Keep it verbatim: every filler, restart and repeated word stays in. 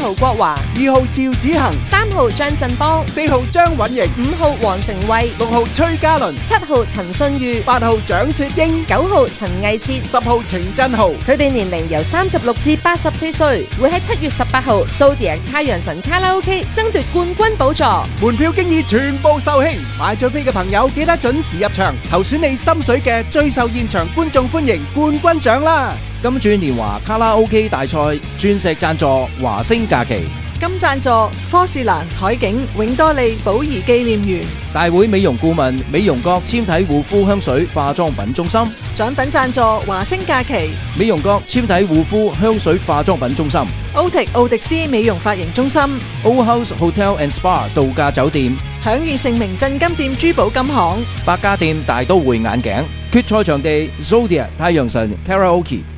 陶國華， 二號趙子恒， 三號張振邦， 四號張允瑩， 五號黃成慧， 六號崔嘉倫， 七號陳信裕， 八號蔣雪英， 九號陳藝哲， 十號程振豪。 佢哋年齡由三十六至八十四歲，會喺七月十八號 Zodiac 太陽神卡拉 OK 爭奪冠軍寶座。 門票經已全部售罄，買咗飛嘅朋友記得準時入場，投選你心水嘅最受現場觀眾歡迎冠軍獎啦！ 金鑽年華卡拉 OK 大賽鑽石贊助華星假期， 金贊助科士蘭海景永多利寶儀紀念園， 大會美容顧問美容閣纖體護膚香水化妝品中心， 獎品贊助華星假期， 美容閣纖體護膚香水化妝品中心， 歐迪奧迪斯美容髮型中心， O House Hotel and Spa 度假酒店， 享譽盛名鎮金店珠寶金行， 百家店大都會眼鏡，決賽場地 Zodiac 太陽神 Karaoke。